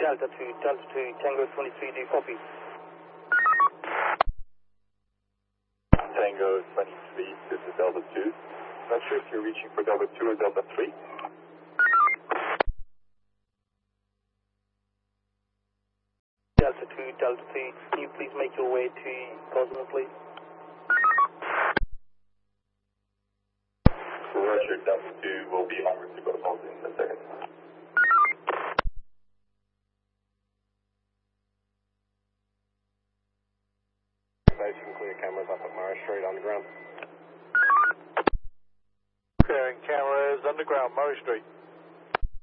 Delta 2, Tango 23, do you copy? Tango 23, this is Delta 2. Not sure if you're reaching for Delta 2 or Delta 3. Delta 3, can you please make your way to Cosmo, please? Roger, Delta 2 will be onward to Cosmo in a second. You can clear cameras up at Murray Street underground. Clearing cameras underground, Murray Street.